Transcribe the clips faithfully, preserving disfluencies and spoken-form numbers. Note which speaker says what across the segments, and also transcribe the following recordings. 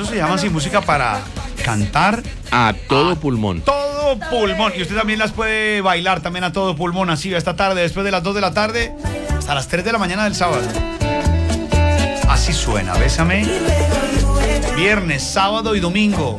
Speaker 1: eso se llama así, música para cantar
Speaker 2: a todo pulmón.
Speaker 1: Todo pulmón. Y usted también las puede bailar también a todo pulmón, así esta tarde, después de las dos de la tarde, hasta las tres de la mañana del sábado. Así suena, Bésame. Viernes, sábado y domingo.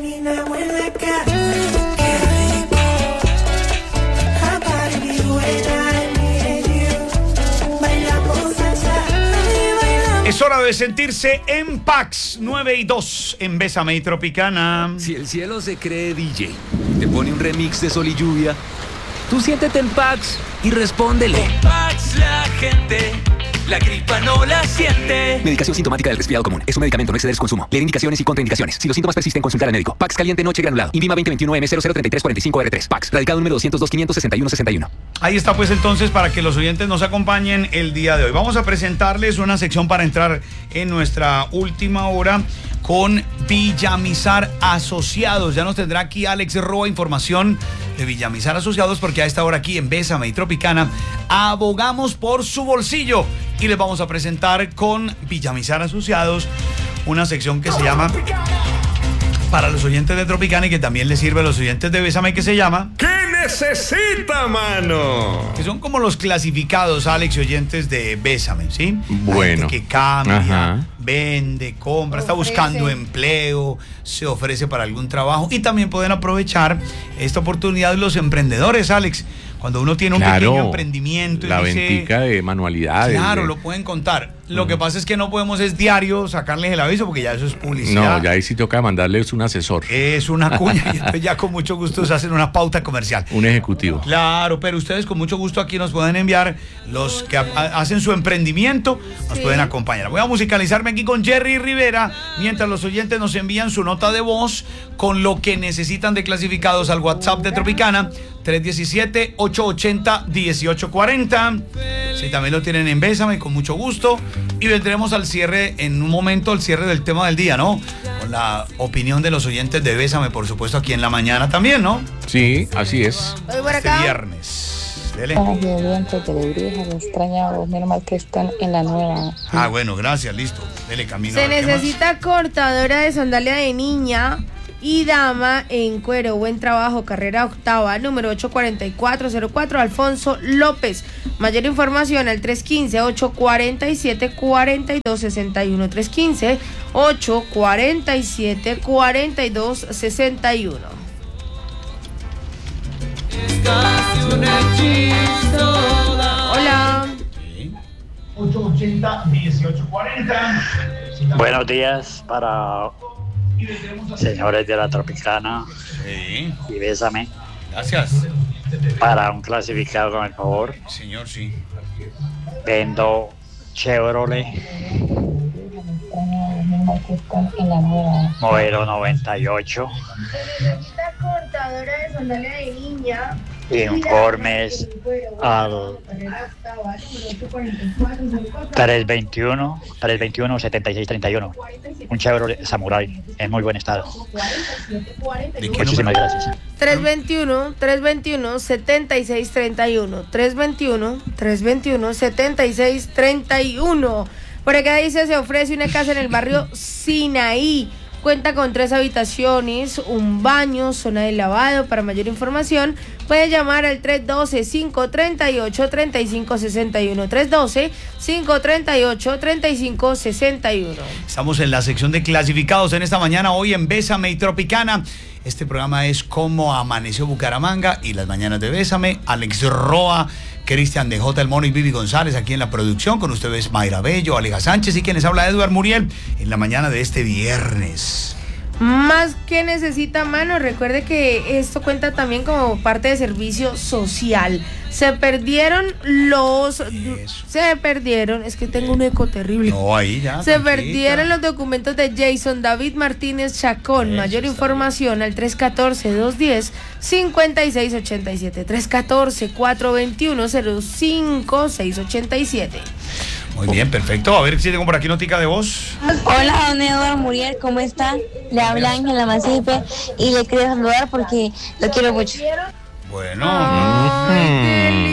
Speaker 1: Es hora de sentirse en Pax nueve y dos en Bésame y Tropicana.
Speaker 3: Si el cielo se cree D J, te pone un remix de Sol y Lluvia, tú siéntete en Pax y respóndele.
Speaker 4: En Pax la gente, la gripa no la siente.
Speaker 3: Medicación sintomática del resfriado común. Es un medicamento, no exceder su consumo. Leer indicaciones y contraindicaciones. Si los síntomas persisten, consultar al médico. Pax caliente noche granulado. Invima veinte veintiuno M cero cero treinta y tres cuarenta y cinco R tres. Pax. Radicado número doscientos dos quinientos sesenta y uno sesenta y uno.
Speaker 1: Ahí está pues entonces para que los oyentes nos acompañen el día de hoy. Vamos a presentarles una sección para entrar en nuestra última hora con Villamizar Asociados. Ya nos tendrá aquí Alex Roa información de Villamizar Asociados, porque a esta hora aquí en Bésame y Tropicana abogamos por su bolsillo y les vamos a presentar con Villamizar Asociados una sección que se llama para los oyentes de Tropicana y que también les sirve a los oyentes de Bésame, que se llama
Speaker 2: ¿Qué necesita, mano?
Speaker 1: Que son como los clasificados, Alex, y oyentes de Bésame, ¿sí?
Speaker 2: Bueno.
Speaker 1: Gente que cambia,
Speaker 2: Ajá.
Speaker 1: vende, compra, está buscando empleo, se ofrece para algún trabajo, y también pueden aprovechar esta oportunidad los emprendedores, Alex. Cuando uno tiene un
Speaker 2: Claro,
Speaker 1: pequeño emprendimiento y
Speaker 2: la
Speaker 1: dice,
Speaker 2: ventica de manualidades.
Speaker 1: claro,
Speaker 2: de...
Speaker 1: lo pueden contar. Lo uh-huh. que pasa es que no podemos es diario sacarles el aviso, porque ya eso es publicidad.
Speaker 2: No, ya ahí sí toca mandarles un asesor.
Speaker 1: Es una cuña y entonces ya con mucho gusto se hacen una pauta comercial.
Speaker 2: Un ejecutivo.
Speaker 1: Claro, pero ustedes con mucho gusto aquí nos pueden enviar los que ha- hacen su emprendimiento, nos sí. pueden acompañar. Voy a musicalizarme aquí con Jerry Rivera, mientras los oyentes nos envían su nota de voz con lo que necesitan de clasificados al WhatsApp de Tropicana, tres uno siete, ocho ocho cero, uno ocho cuatro cero. Si también lo tienen en Bésame, con mucho gusto. Y vendremos al cierre, en un momento, al cierre del tema del día, ¿no? Con la opinión de los oyentes de Bésame, por supuesto, aquí en la mañana también, ¿no?
Speaker 2: Sí, así es.
Speaker 1: Este viernes. Dele.
Speaker 5: Buenos oyentes de Lebrija, los extrañados, menos mal que están en la nueva.
Speaker 1: Ah, bueno, gracias, listo. Dele camino.
Speaker 6: Se necesita cortadora de sandalia de niña y dama en cuero. Buen trabajo, carrera octava, número ocho cuatro cuatro cero cuatro, Alfonso López. Mayor información al tres uno cinco, ocho cuatro siete, cuatro dos seis uno. tres uno cinco, ocho cuatro siete, cuatro dos seis uno. Hola.
Speaker 1: ocho ochenta, dieciocho cuarenta.
Speaker 7: Buenos días para señores de la Tropicana.
Speaker 1: Sí.
Speaker 7: Y Bésame.
Speaker 1: Gracias.
Speaker 7: Para un clasificado, con el favor.
Speaker 1: Señor, sí.
Speaker 7: Vendo Chevrolet modelo noventa y ocho.
Speaker 6: Necesita cortadora de sandalia de niña.
Speaker 7: Informes al tres veintiuno, tres veintiuno, setenta y seis treinta y uno. Un Chevrolet Samurai en muy buen estado. Muchísimas gracias.
Speaker 6: tres veintiuno, tres veintiuno, setenta y seis treinta y uno. tres veintiuno, tres veintiuno, setenta y seis treinta y uno. Por acá dice, se ofrece una casa en el barrio Sinaí. Cuenta con tres habitaciones, un baño, zona de lavado. Para mayor información, puede llamar al tres uno dos, cinco tres ocho, tres cinco seis uno. tres uno dos, cinco tres ocho, tres cinco seis uno.
Speaker 1: Estamos en la sección de clasificados en esta mañana, hoy en Bésame y Tropicana. Este programa es Cómo Amaneció Bucaramanga y las mañanas de Bésame. Alex Roa, Cristian de J. El Mono y Vivi González aquí en la producción. Con ustedes Mayra Bello, Aleja Sánchez y quienes habla Eduard Muriel en la mañana de este viernes.
Speaker 6: Más que necesita mano, recuerde que esto cuenta también como parte de servicio social. Se perdieron los... Eso. Se perdieron, es que tengo un eco terrible.
Speaker 1: No, ahí ya.
Speaker 6: Se tranquilita. Perdieron los documentos de Jason David Martínez Chacón. Eso. Mayor información al tres uno cuatro, dos uno cero, cinco seis ocho siete. tres uno cuatro, cuatro dos uno, cero cinco seis ocho siete.
Speaker 1: Muy bien, perfecto. A ver si tengo por aquí notica de voz.
Speaker 8: Hola, don Eduardo Muriel, ¿cómo está? Le habla Ángela Macipe y le quiero saludar porque lo quiero mucho.
Speaker 1: Bueno.
Speaker 6: Ay, qué linda la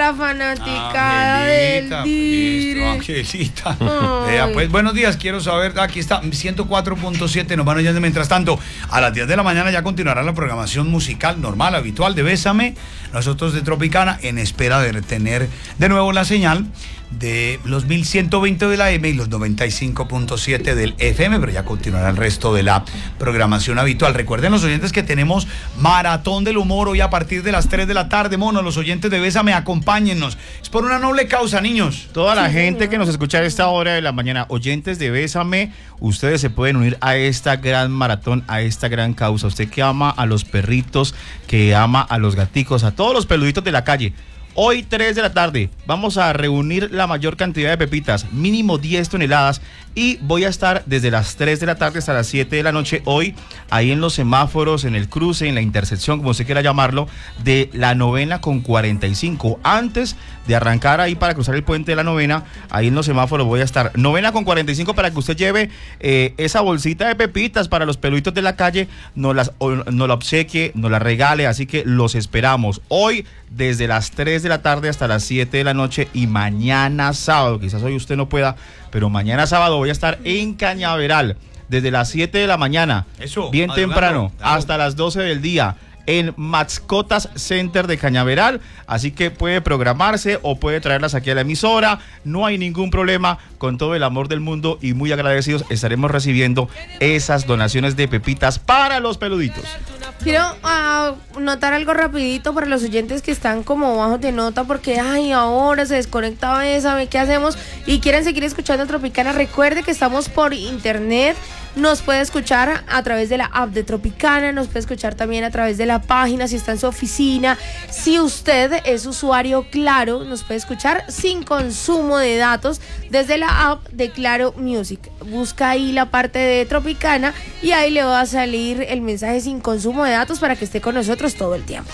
Speaker 6: la fanaticada del Dire.
Speaker 1: Angelita. Vea, pues, buenos días, quiero saber, aquí está, ciento cuatro punto siete, nos van oyendo. Mientras tanto, a las diez de la mañana ya continuará la programación musical normal, habitual de Bésame. Nosotros de Tropicana, en espera de tener de nuevo la señal de los mil ciento veinte de la M y los noventa y cinco punto siete del F M, pero ya continuará el resto de la programación habitual. Recuerden los oyentes que tenemos Maratón del Humor hoy a partir de las tres de la tarde. Mono, los oyentes de Bésame, acompáñennos. Es por una noble causa, niños.
Speaker 9: Toda la gente que nos escucha a esta hora de la mañana, oyentes de Bésame, ustedes se pueden unir a esta gran maratón, a esta gran causa. Usted que ama a los perritos, que ama a los gaticos, a todos los peluditos de la calle. Hoy, tres de la tarde, vamos a reunir la mayor cantidad de pepitas, mínimo diez toneladas, y voy a estar desde las tres de la tarde hasta las siete de la noche hoy, ahí en los semáforos, en el cruce, en la intersección, como usted quiera llamarlo, de la novena con cuarenta y cinco. Antes de arrancar ahí para cruzar el puente de la novena, ahí en los semáforos voy a estar. Novena con cuarenta y cinco para que usted lleve eh, esa bolsita de pepitas para los peluditos de la calle, nos, las, o, nos la obsequie, nos la regale, así que los esperamos hoy desde las tres de la tarde hasta las siete de la noche y mañana sábado, quizás hoy usted no pueda, pero mañana sábado voy a estar en Cañaveral desde las siete de la mañana,
Speaker 1: Eso,
Speaker 9: bien
Speaker 1: adelante,
Speaker 9: temprano,
Speaker 1: claro,
Speaker 9: hasta las doce del día en Mascotas Center de Cañaveral, así que puede programarse o puede traerlas aquí a la emisora, no hay ningún problema, con todo el amor del mundo y muy agradecidos estaremos recibiendo esas donaciones de pepitas para los peluditos.
Speaker 6: Quiero uh, notar algo rapidito para los oyentes que están como bajos de nota porque, ay, ahora se desconecta Bésame, ¿qué hacemos? Y quieren seguir escuchando Tropicana. Recuerde que estamos por internet, nos puede escuchar a través de la app de Tropicana, nos puede escuchar también a través de la página si está en su oficina. Si usted es usuario Claro, nos puede escuchar sin consumo de datos desde la app de Claro Music. Busca ahí la parte de Tropicana y ahí le va a salir el mensaje sin consumo de datos para que esté con nosotros todo el tiempo.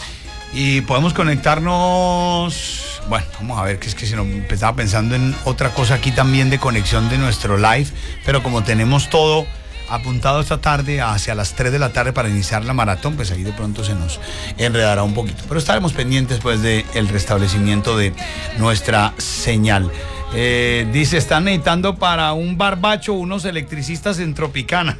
Speaker 1: Y podemos conectarnos. Bueno, vamos a ver, que es que si no estaba pensando en otra cosa aquí también de conexión de nuestro live, pero como tenemos todo apuntado esta tarde hacia las tres de la tarde para iniciar la maratón, pues ahí de pronto se nos enredará un poquito, pero estaremos pendientes pues del restablecimiento de nuestra señal. Eh, dice, están necesitando para un barbacho unos electricistas en Tropicana.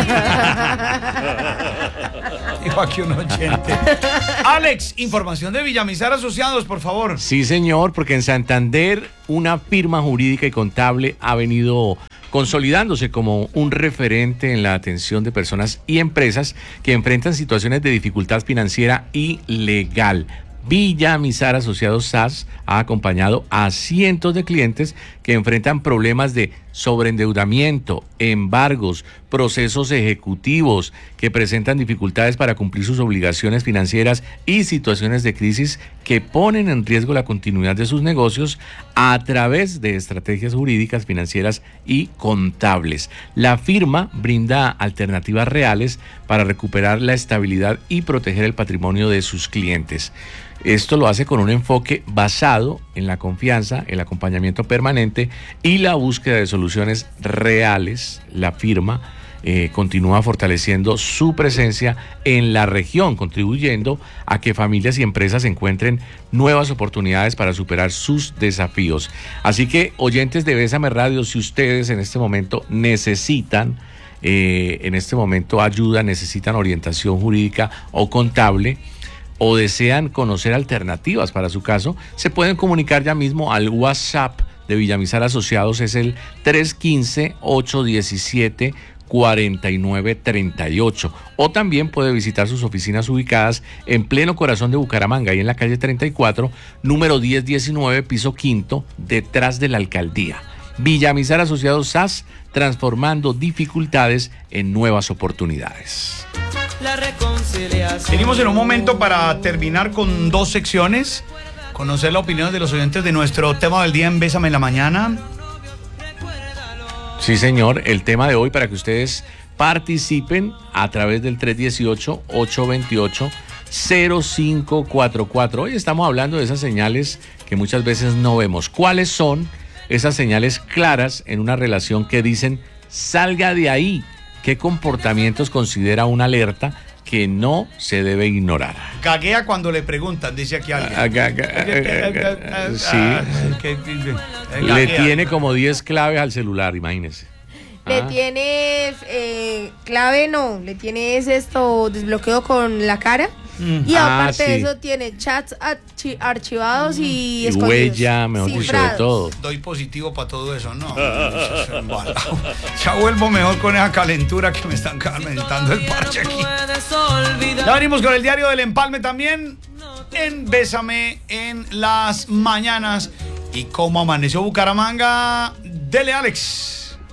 Speaker 1: Dijo aquí un oyente. Alex, información de Villamizar Asociados, por favor.
Speaker 2: Sí, señor, porque en Santander una firma jurídica y contable ha venido consolidándose como un referente en la atención de personas y empresas que enfrentan situaciones de dificultad financiera y legal. Villamizar Asociados S A S ha acompañado a cientos de clientes que enfrentan problemas de sobreendeudamiento, embargos, procesos ejecutivos que presentan dificultades para cumplir sus obligaciones financieras y situaciones de crisis que ponen en riesgo la continuidad de sus negocios a través de estrategias jurídicas, financieras y contables. La firma brinda alternativas reales para recuperar la estabilidad y proteger el patrimonio de sus clientes. Esto lo hace con un enfoque basado en la confianza, el acompañamiento permanente y la búsqueda de soluciones reales. La firma eh, continúa fortaleciendo su presencia en la región, contribuyendo a que familias y empresas encuentren nuevas oportunidades para superar sus desafíos. Así que, oyentes de Bésame Radio, si ustedes en este momento necesitan, eh, en este momento ayuda, necesitan orientación jurídica o contable, o desean conocer alternativas para su caso, se pueden comunicar ya mismo al WhatsApp de Villamizar Asociados, es el tres uno cinco, ocho uno siete, cuatro nueve tres ocho, o también puede visitar sus oficinas ubicadas en pleno corazón de Bucaramanga, y en la calle treinta y cuatro, número diez diecinueve, piso quinto, detrás de la alcaldía. Villamizar Asociados S A S, transformando dificultades en nuevas oportunidades.
Speaker 4: La reconciliación.
Speaker 1: Venimos en un momento para terminar con dos secciones, conocer la opinión de los oyentes de nuestro tema del día en Bésame en la Mañana.
Speaker 2: Sí, señor, el tema de hoy para que ustedes participen a través del tres uno ocho, ocho dos ocho, cero cinco cuatro cuatro. Hoy estamos hablando de esas señales que muchas veces no vemos. ¿Cuáles son esas señales claras en una relación que dicen salga de ahí? ¿Qué comportamientos considera una alerta que no se debe ignorar.
Speaker 1: Gaguea cuando le preguntan, dice aquí alguien.
Speaker 2: Ah, ga- ga- eh, eh, sí. Le tiene como diez claves al celular, imagínese.
Speaker 6: Le
Speaker 2: Ah.
Speaker 6: tienes eh, clave, no, le tienes esto desbloqueo con la cara.
Speaker 1: Mm.
Speaker 6: Y
Speaker 2: Ah,
Speaker 6: aparte de
Speaker 2: sí.
Speaker 6: eso tiene chats archi- archivados y,
Speaker 2: Y
Speaker 6: escondidos,
Speaker 2: huella, mejor dicho, de
Speaker 6: cifrados.
Speaker 2: todo.
Speaker 1: Doy positivo para todo eso, no. Eso es embalado. Ya vuelvo mejor con esa calentura que me están calentando el parche aquí. Ya venimos con el diario del Empalme también en Bésame en las mañanas. ¿Y cómo amaneció Bucaramanga? Dele, Alex.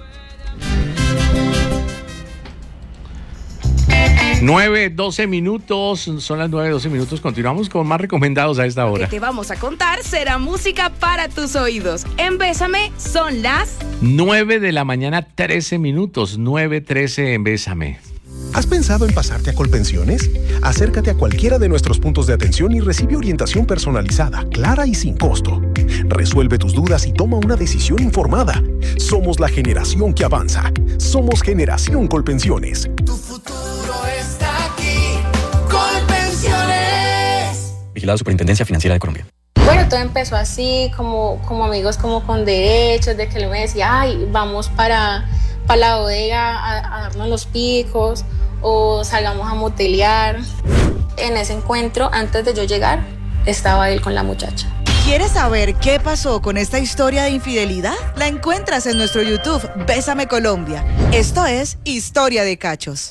Speaker 2: nueve, doce minutos, son las nueve, doce minutos. Continuamos con más recomendados a esta
Speaker 10: Lo
Speaker 2: hora.
Speaker 10: que te vamos a contar será música para tus oídos. En Bésame son las...
Speaker 2: nueve de la mañana, trece minutos. nueve trece en Bésame.
Speaker 11: ¿Has pensado en pasarte a Colpensiones? Acércate a cualquiera de nuestros puntos de atención y recibe orientación personalizada, clara y sin costo. Resuelve tus dudas y toma una decisión informada. Somos la generación que avanza. Somos Generación Colpensiones.
Speaker 12: Tu futuro está aquí. Colpensiones.
Speaker 3: Vigilado Superintendencia Financiera de Colombia.
Speaker 8: Bueno, todo empezó así, como, como amigos, como con derechos, de que él me decía, ay, vamos para, para la bodega a, a darnos los picos, o salgamos a motelear. En ese encuentro, antes de yo llegar, estaba él con la muchacha.
Speaker 13: ¿Quieres saber qué pasó con esta historia de infidelidad? La encuentras en nuestro YouTube, Bésame Colombia. Esto es Historia de Cachos.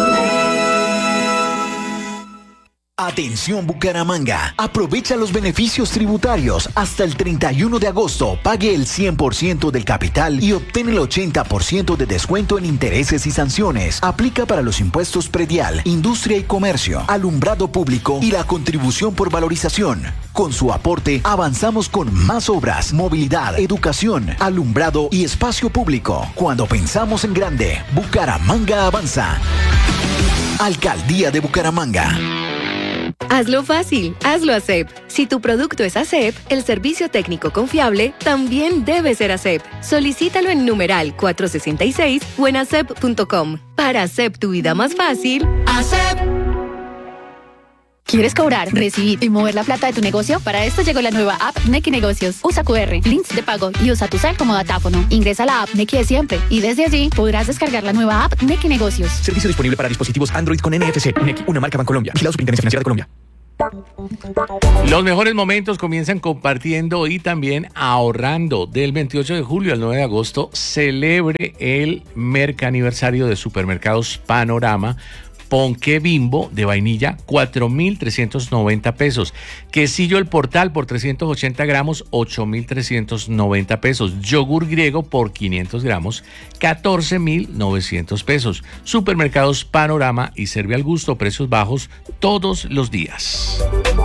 Speaker 14: Atención Bucaramanga, aprovecha los beneficios tributarios. Hasta el treinta y uno de agosto, pague el cien por ciento del capital y obtén el ochenta por ciento de descuento en intereses y sanciones. Aplica para los impuestos predial, industria y comercio, alumbrado público y la contribución por valorización. Con su aporte, avanzamos con más obras, movilidad, educación, alumbrado y espacio público. Cuando pensamos en grande, Bucaramanga avanza. Alcaldía de Bucaramanga.
Speaker 15: Hazlo fácil, hazlo ASEP. Si tu producto es ASEP, el servicio técnico confiable también debe ser ASEP. Solicítalo en numeral cuatrocientos sesenta y seis o en asep punto com. Para ASEP tu vida más fácil, ASEP.
Speaker 16: ¿Quieres cobrar, recibir y mover la plata de tu negocio? Para esto llegó la nueva app Nequi Negocios. Usa cu erre, links de pago y usa tu cel como datáfono. Ingresa a la app Nequi de siempre y desde allí podrás descargar la nueva app Nequi Negocios.
Speaker 3: Servicio disponible para dispositivos Android con N F C. Nequi, una marca Bancolombia. Vigilado Superintendencia Financiera de Colombia.
Speaker 2: Los mejores momentos comienzan compartiendo y también ahorrando. Del veintiocho de julio al nueve de agosto, celebre el Mercaniversario de Supermercados Panorama. Ponqué Bimbo de vainilla, cuatro mil trescientos noventa pesos. Quesillo El Portal por trescientos ochenta gramos, ocho mil trescientos noventa pesos. Yogur griego por quinientos gramos, catorce mil novecientos pesos. Supermercados Panorama y Serve al Gusto, precios bajos todos los días.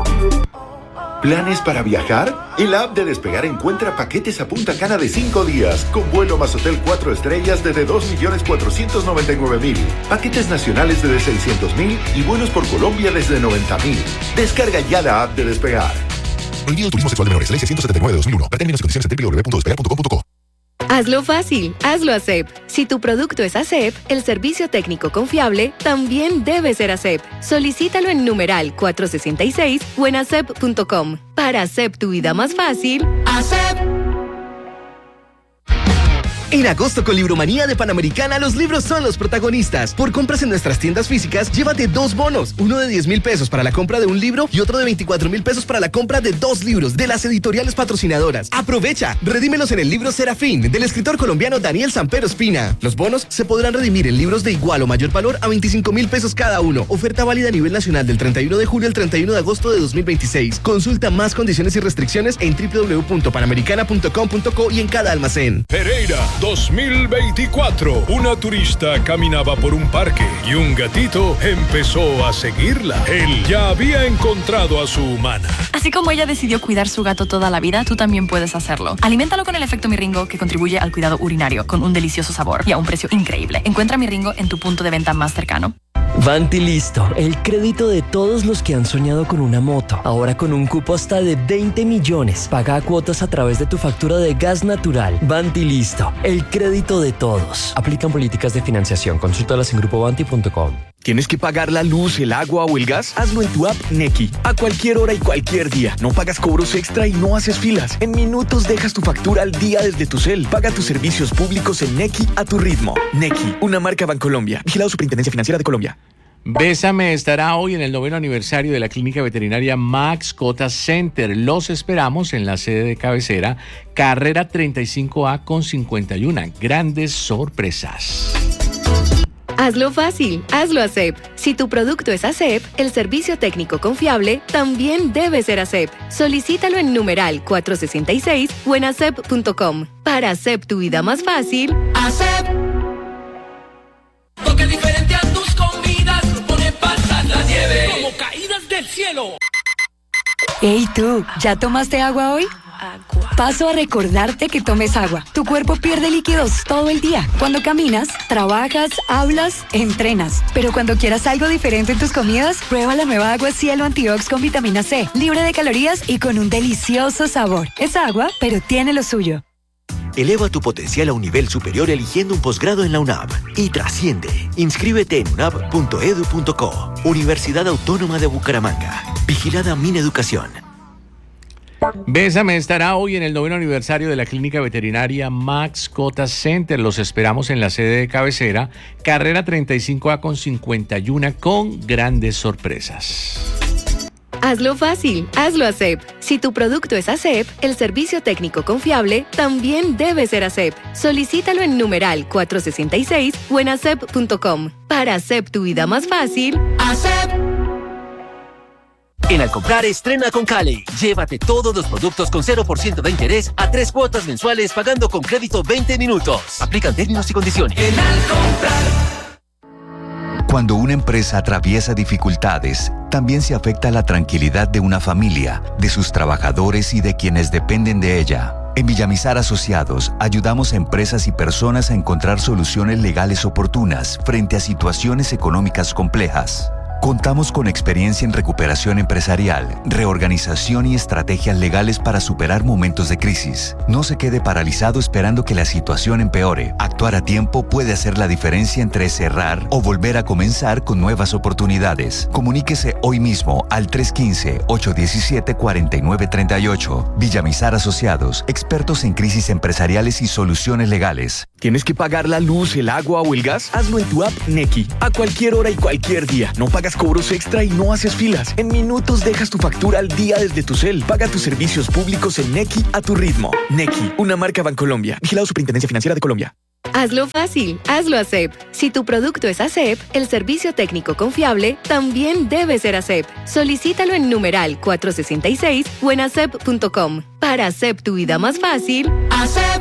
Speaker 17: ¿Planes para viajar? En la app de Despegar encuentra paquetes a Punta Cana de cinco días, con vuelo más hotel cuatro estrellas desde dos millones cuatrocientos noventa y nueve mil, paquetes nacionales desde seiscientos mil y vuelos por Colombia desde noventa mil. Descarga ya la app de Despegar.
Speaker 11: Prohibido el turismo sexual de menores, ley ciento setenta y nueve de dos mil uno. Para términos y condiciones en doble u doble u doble u punto despegar punto com punto co.
Speaker 15: Hazlo fácil, hazlo ASEP. Si tu producto es ASEP, el servicio técnico confiable también debe ser ASEP. Solicítalo en numeral cuatrocientos sesenta y seis o en asep punto com. Para ASEP tu vida más fácil, ASEP.
Speaker 18: En agosto con Libromanía de Panamericana, los libros son los protagonistas. Por compras en nuestras tiendas físicas, llévate dos bonos. Uno de diez mil pesos para la compra de un libro y otro de veinticuatro mil pesos para la compra de dos libros de las editoriales patrocinadoras. Aprovecha, redímelos en el libro Serafín, del escritor colombiano Daniel Sampero Espina. Los bonos se podrán redimir en libros de igual o mayor valor a veinticinco mil pesos cada uno. Oferta válida a nivel nacional del treinta y uno de julio al treinta y uno de agosto de dos mil veintiséis. Consulta más condiciones y restricciones en doble u doble u doble u punto panamericana punto com punto co y en cada almacén.
Speaker 19: Pereira dos mil veinticuatro. Una turista caminaba por un parque y un gatito empezó a seguirla. Él ya había encontrado a su humana.
Speaker 20: Así como ella decidió cuidar su gato toda la vida, tú también puedes hacerlo. Aliméntalo con el efecto Miringo, que contribuye al cuidado urinario, con un delicioso sabor y a un precio increíble. Encuentra Miringo en tu punto de venta más cercano.
Speaker 21: Vanti Listo, el crédito de todos los que han soñado con una moto. Ahora con un cupo hasta de veinte millones. Paga cuotas a través de tu factura de gas natural. Vanti Listo, el crédito de todos. Aplican políticas de financiación. Consúltalas en grupo vanti punto com.
Speaker 14: ¿Tienes que pagar la luz, el agua o el gas? Hazlo en tu app Nequi. A cualquier hora y cualquier día. No pagas cobros extra y no haces filas. En minutos dejas tu factura al día desde tu cel. Paga tus servicios públicos en Nequi a tu ritmo. Nequi, una marca Bancolombia. Vigilado Superintendencia Financiera de Colombia.
Speaker 2: Bésame estará hoy en el noveno aniversario de la clínica veterinaria Mascota Center. Los esperamos en la sede de cabecera, carrera treinta y cinco A con cincuenta y una. Grandes sorpresas.
Speaker 15: Hazlo fácil, hazlo ASEP. Si tu producto es ASEP, el servicio técnico confiable también debe ser ASEP. Solicítalo en numeral cuatrocientos sesenta y seis o en asep punto com. Para ASEP tu vida más fácil,
Speaker 4: ASEP. Toque diferente a tus comidas, pone pasar la nieve como caídas del cielo.
Speaker 5: Ey tú, ¿ya tomaste agua hoy? Paso a recordarte que tomes agua. Tu cuerpo pierde líquidos todo el día. Cuando caminas, trabajas, hablas, entrenas. Pero cuando quieras algo diferente en tus comidas, prueba la nueva agua Cielo Antiox con vitamina C, libre de calorías y con un delicioso sabor. Es agua, pero tiene lo suyo.
Speaker 22: Eleva tu potencial a un nivel superior eligiendo un posgrado en la UNAV y trasciende. Inscríbete en unab punto edu punto co. Universidad Autónoma de Bucaramanga. Vigilada Mineducación.
Speaker 2: Bésame estará hoy en el noveno aniversario de la clínica veterinaria Mascota Center. Los esperamos en la sede de cabecera, carrera treinta y cinco A con cincuenta y una, con grandes sorpresas.
Speaker 15: Hazlo fácil, hazlo ASEP. Si tu producto es ASEP, el servicio técnico confiable también debe ser ASEP. Solicítalo en numeral cuatrocientos sesenta y seis o en asep punto com. Para ASEP tu vida más fácil,
Speaker 4: ASEP.
Speaker 23: En Al Comprar, estrena con Cali. Llévate todos los productos con cero por ciento de interés a tres cuotas mensuales pagando con crédito veinte minutos. Aplican términos y condiciones.
Speaker 4: En Al Comprar.
Speaker 24: Cuando una empresa atraviesa dificultades, también se afecta la tranquilidad de una familia, de sus trabajadores y de quienes dependen de ella. En Villamizar Asociados, ayudamos a empresas y personas a encontrar soluciones legales oportunas frente a situaciones económicas complejas. Contamos con experiencia en recuperación empresarial, reorganización y estrategias legales para superar momentos de crisis. No se quede paralizado esperando que la situación empeore. Actuar a tiempo puede hacer la diferencia entre cerrar o volver a comenzar con nuevas oportunidades. Comuníquese hoy mismo al tres uno cinco, ocho uno siete, cuatro nueve tres ocho. Villamizar Asociados, expertos en crisis empresariales y soluciones legales.
Speaker 14: ¿Tienes que pagar la luz, el agua o el gas? Hazlo en tu app Nequi. A cualquier hora y cualquier día. No pagas cobros extra y no haces filas. En minutos dejas tu factura al día desde tu cel. Paga tus servicios públicos en Nequi a tu ritmo. Nequi, una marca Bancolombia. Vigilado Superintendencia Financiera de Colombia.
Speaker 15: hazlo fácil, hazlo ASEP. Si tu producto es ASEP, el servicio técnico confiable también debe ser ASEP. Solicítalo en numeral cuatrocientos sesenta y seis o en asep punto com. Para ASEP tu vida más fácil,